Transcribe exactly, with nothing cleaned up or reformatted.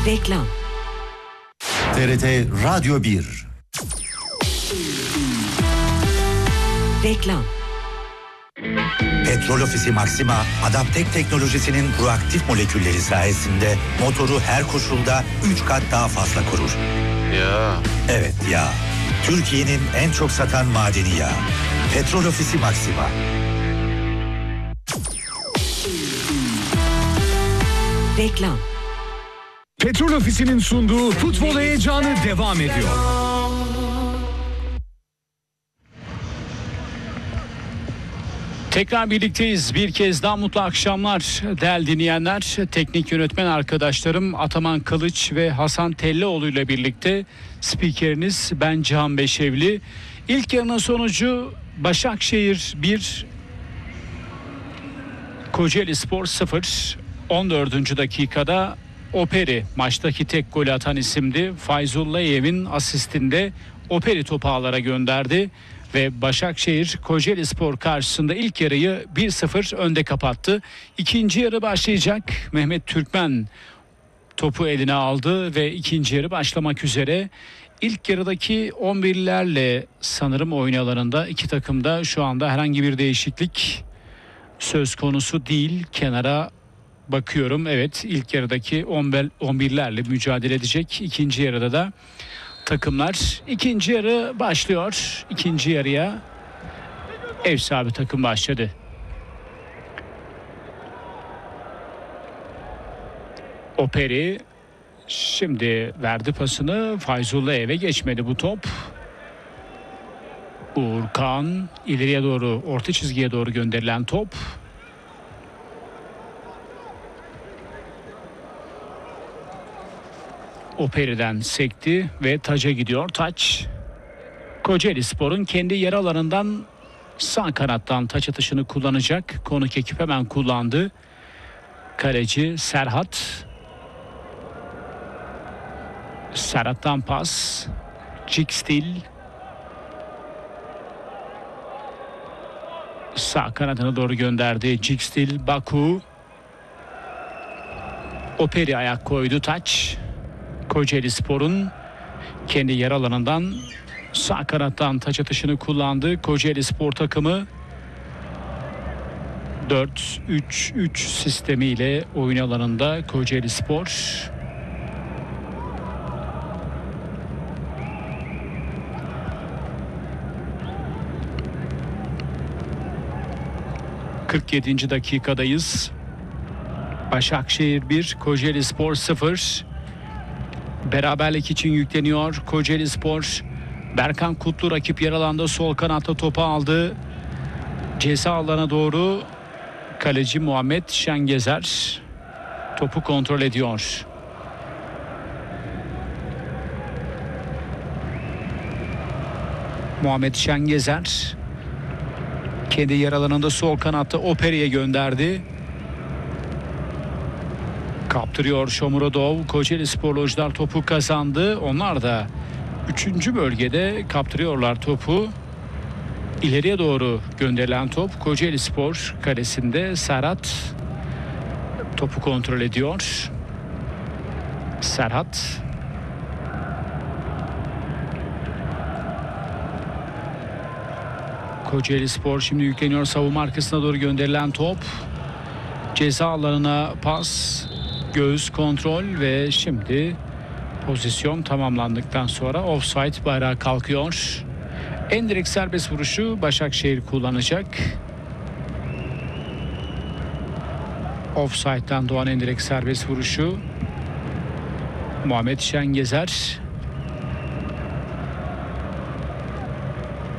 Reklam. T R T Radyo bir. Reklam. Petrol Ofisi Maxima, Adaptek teknolojisinin proaktif molekülleri sayesinde motoru her koşulda üç kat daha fazla korur. Ya. Evet ya. Türkiye'nin en çok satan madeni yağı. Petrol Ofisi Maxima. Reklam. Petrol Ofisi'nin sunduğu futbol heyecanı devam ediyor. Tekrar birlikteyiz. Bir kez daha mutlu akşamlar değerli dinleyenler. Teknik yönetmen arkadaşlarım Ataman Kılıç ve Hasan Tellioğlu ile birlikte spikeriniz ben Cihan Beşevli. İlk yarının sonucu Başakşehir bir, Kocaelispor sıfır. on dördüncü dakikada Operi maçtaki tek golü atan isimdi. Fayzullayev'in asistinde Operi topu ağlara gönderdi. Ve Başakşehir Kocaelispor karşısında ilk yarıyı bir sıfır önde kapattı. İkinci yarı başlayacak. Mehmet Türkmen topu eline aldı ve ikinci yarı başlamak üzere. İlk yarıdaki on birlerle sanırım oyun alanında iki takımda şu anda herhangi bir değişiklik söz konusu değil. Kenara bakıyorum. Evet, ilk yarıdaki on birlerle mücadele edecek. İkinci yarıda da takımlar. İkinci yarı başlıyor. İkinci yarıya ev sahibi takım başladı. Operi şimdi verdi pasını. Fayzullayev'e geçmedi bu top. Uğurkan ileriye doğru, orta çizgiye doğru gönderilen top. Operi'den sekti ve taca gidiyor. Taç Kocaelispor'un kendi yer alanından sağ kanattan taç atışını kullanacak. Konuk ekip hemen kullandı. Kaleci Serhat. Serhat'tan pas. Jikstil. Sağ kanadına doğru gönderdi. Jikstil, Baku. Operi ayak koydu. Taç. Kocaelispor'un kendi yer alanından sağ kanattan taç atışını kullandı. Kocaelispor takımı dört üç üç sistemiyle oyun alanında Kocaelispor. kırk yedinci dakikadayız. Başakşehir bir, Kocaelispor sıfır. Beraberlik için yükleniyor Kocaelispor. Berkan Kutlu rakip yer alanda sol kanatta topu aldı. Ceza alana doğru kaleci Muhammed Şengezer topu kontrol ediyor. Muhammed Şengezer kendi yer alanında sol kanatta Operi'ye gönderdi. Kaptırıyor Shomurodov. Kocaelisporlucular topu kazandı. Onlar da üçüncü bölgede kaptırıyorlar topu. İleriye doğru gönderilen top Kocaelispor kalesinde. Serhat topu kontrol ediyor. Serhat Kocaelispor şimdi yükleniyor. Savunma arkasına doğru gönderilen top. Ceza alanına pas. Göğüs kontrol ve şimdi pozisyon tamamlandıktan sonra offside bayrağı kalkıyor. Endirekt serbest vuruşu Başakşehir kullanacak. Offside'dan doğan endirekt serbest vuruşu Muhammed Şengezer